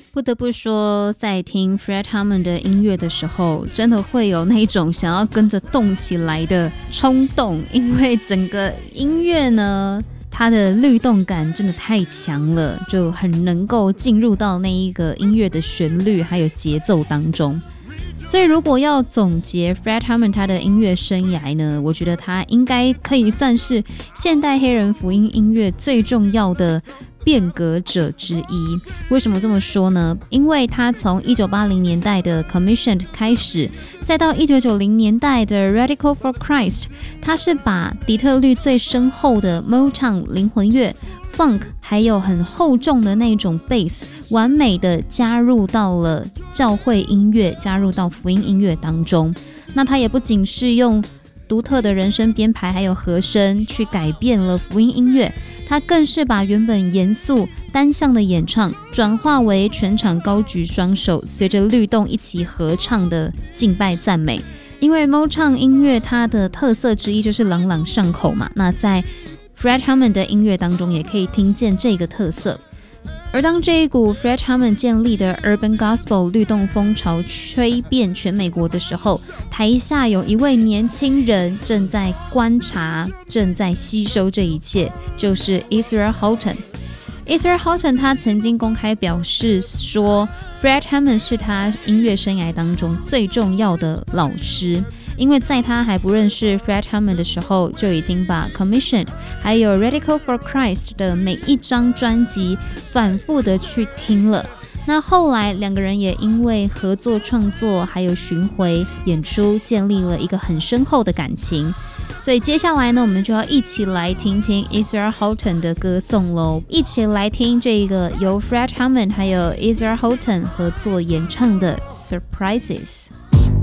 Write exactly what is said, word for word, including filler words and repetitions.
不得不说，在听 Fred Hammond 的音乐的时候，真的会有那种想要跟着动起来的冲动，因为整个音乐呢，它的律动感真的太强了，就很能够进入到那一个音乐的旋律还有节奏当中。所以如果要总结 Fred Hammond 他的音乐生涯呢，我觉得他应该可以算是现代黑人福音音乐最重要的变革者之一。为什么这么说呢？因为他从一九八零年代的 Commissioned 开始，再到一九九零年代的 Radical for Christ， 他是把底特律最深厚的 Motown 灵魂乐、Funk 还有很厚重的那种 Bass 完美的加入到了教会音乐，加入到福音音乐当中。那他也不仅是用独特的人声编排还有和声去改变了福音音乐，他更是把原本严肃单向的演唱转化为全场高举双手，随着律动一起合唱的敬拜赞美。因为 Motown 音乐它的特色之一就是朗朗上口嘛，那在 Fred Hammond 的音乐当中也可以听见这个特色。而当这一股 Fred Hammond 建立的 Urban Gospel 律动风潮吹遍全美国的时候，台下有一位年轻人正在观察，正在吸收这一切，就是 Israel Houghton。Israel Houghton 他曾经公开表示说 Fred Hammond 是他音乐生涯当中最重要的老师，因为在他还不认识 Fred Hammond 的时候，就已经把 Commissioned 还有 Radical for Christ 的每一张专辑反复的去听了。那后来两个人也因为合作创作还有巡回演出建立了一个很深厚的感情。所以接下来呢，我们就要一起来听听 Israel Houghton 的歌颂咯，一起来听这个由 Fred Hammond 还有 Israel Houghton 合作演唱的 Surprises。